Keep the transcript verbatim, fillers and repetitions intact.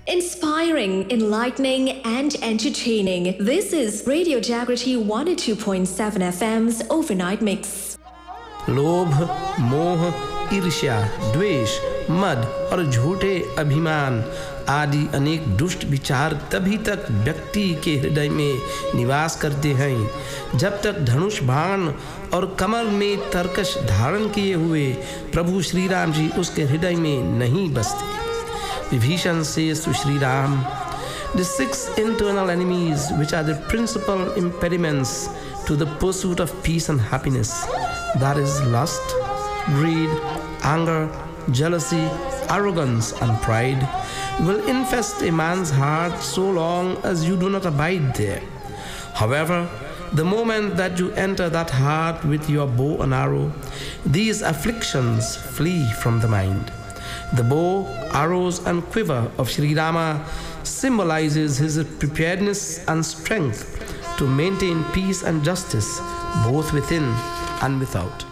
Inspiring, enlightening, and entertaining. This is Radio Jagriti one oh two point seven F M's Overnight Mix. लोभ, मोह, ईर्ष्या, द्वेष, मद और झूठे अभिमान आदि अनेक दुष्ट विचार तभी तक व्यक्ति के हृदय में निवास करते हैं जब तक धनुष बाण और कमर में तरकश धारण किए हुए प्रभु श्री राम जी उसके हृदय में नहीं बसते। Vibhishan says to Sri Ram, the six internal enemies which are the principal impediments to the pursuit of peace and happiness, that is lust, greed, anger, jealousy, arrogance and pride, will infest a man's heart so long as you do not abide there. However, the moment that you enter that heart with your bow and arrow, these afflictions flee from the mind. The bow, arrows and quiver of Sri Rama symbolizes his preparedness and strength to maintain peace and justice both within and without.